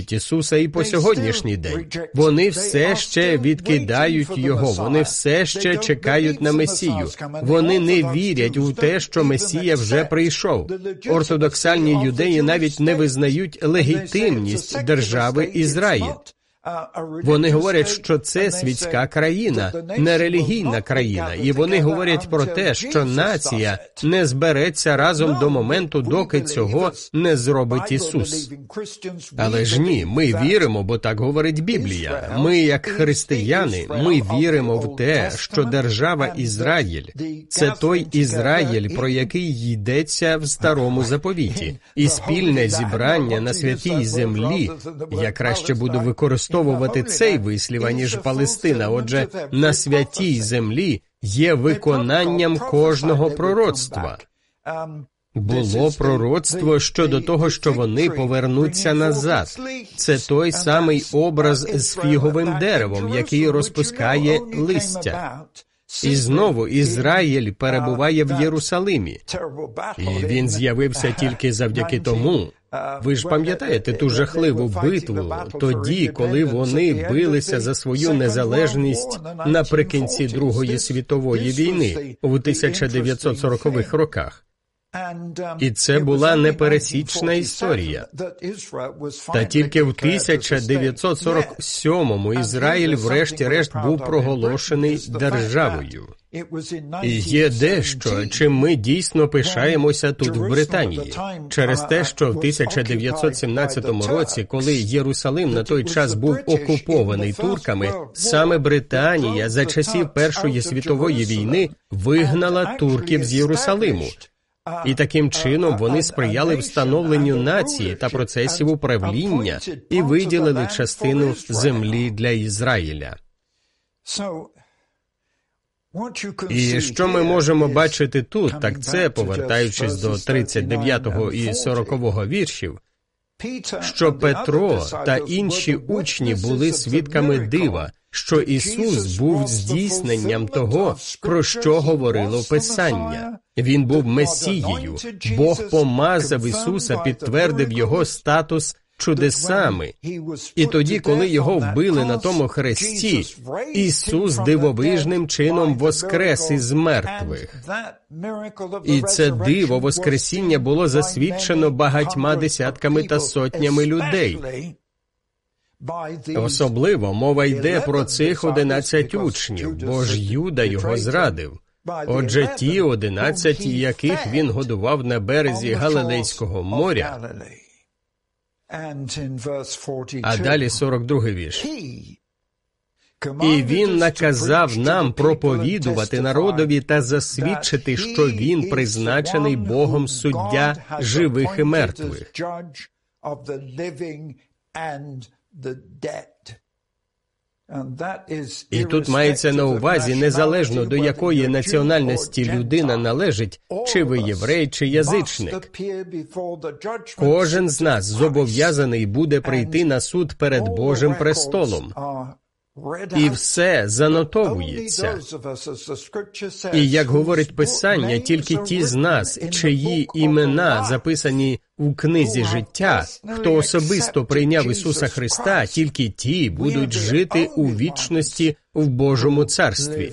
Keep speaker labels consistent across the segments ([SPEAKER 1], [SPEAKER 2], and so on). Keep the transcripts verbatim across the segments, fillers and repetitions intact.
[SPEAKER 1] розпинають Ісуса і по сьогоднішній день. Вони все ще відкидають Його, вони все ще чекають на Месію. Вони не вірять у те, що Месія вже прийшов. Ортодоксальні юдеї навіть не визнають легітимність держави Ізраїль. Вони говорять, що це світська країна, не релігійна країна, і вони говорять про те, що нація не збереться разом до моменту, доки цього не зробить Ісус. Але ж ні, ми віримо, бо так говорить Біблія. Ми, як християни, ми віримо в те, що держава Ізраїль – це той Ізраїль, про який йдеться в Старому Заповіті. І спільне зібрання на святій землі, я краще буду використовувати цей вислів, аніж Палестина. Отже, на святій землі є виконанням кожного пророцтва. Було пророцтво щодо того, що вони повернуться назад. Це той самий образ з фіговим деревом, який розпускає листя. І знову Ізраїль перебуває в Єрусалимі. І він з'явився тільки завдяки тому. Ви ж пам'ятаєте ту жахливу битву тоді, коли вони билися за свою незалежність наприкінці Другої світової війни у тисяча дев'ятсот сорокових роках. І це була непересічна історія. Та тільки в тисяча дев'ятсот сорок сьомому Ізраїль врешті-решт був проголошений державою. І є дещо, чим ми дійсно пишаємося тут в Британії. Через те, що в тисяча дев'ятсот сімнадцятому році, коли Єрусалим на той час був окупований турками, саме Британія за часів Першої світової війни вигнала турків з Єрусалиму. І таким чином вони сприяли встановленню нації та процесів управління і виділили частину землі для Ізраїля. І що ми можемо бачити тут, так це, повертаючись до тридцять дев'ятого і сорокового віршів, що Петро та інші учні були свідками дива, що Ісус був здійсненням того, про що говорило Писання. Він був Месією. Бог помазав Ісуса, підтвердив Його статус чудесами. І тоді, коли Його вбили на тому хресті, Ісус дивовижним чином воскрес із мертвих. І це диво Воскресіння було засвідчено багатьма десятками та сотнями людей. Особливо мова йде про цих одинадцять учнів, бо ж Юда його зрадив. Отже, ті одинадцять, яких він годував на березі Галилейського моря. А далі сорок другий вірш. «І він наказав нам проповідувати народові та засвідчити, що він призначений Богом суддя живих і мертвих». І тут мається на увазі, незалежно до якої національності людина належить, чи ви єврей, чи язичник. Кожен з нас зобов'язаний буде прийти на суд перед Божим престолом. І все занотовується. І, як говорить Писання, тільки ті з нас, чиї імена записані у книзі життя, хто особисто прийняв Ісуса Христа, тільки ті будуть жити у вічності в Божому царстві.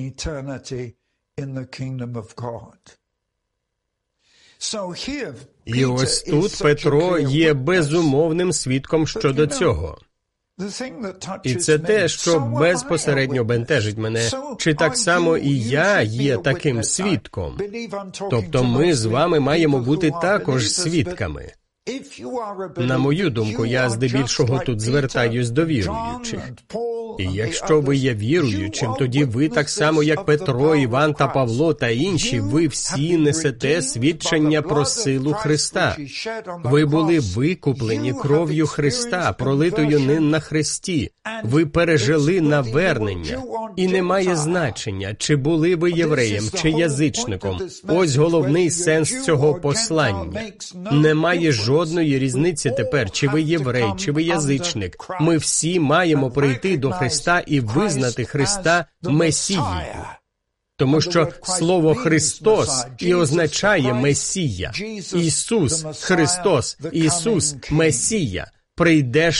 [SPEAKER 1] І ось тут Петро є безумовним свідком щодо цього. І це те, що безпосередньо бентежить мене, чи так само і я є таким свідком. Тобто ми з вами маємо бути також свідками. На мою думку, я здебільшого тут звертаюсь до віруючих. І якщо ви є віруючим, тоді ви так само, як Петро, Іван та Павло та інші, ви всі несете свідчення про силу Христа. Ви були викуплені кров'ю Христа, пролитою ним на хресті. Ви пережили навернення. І немає значення, чи були ви євреєм, чи язичником. Ось головний сенс цього послання. Немає жодної різниці тепер, чи ви єврей, чи ви язичник. Ми всі маємо прийти до Христа і визнати Христа Месією. Тому що слово «Христос» і означає «Месія». Ісус, Христос, Ісус, Месія. Прийдеш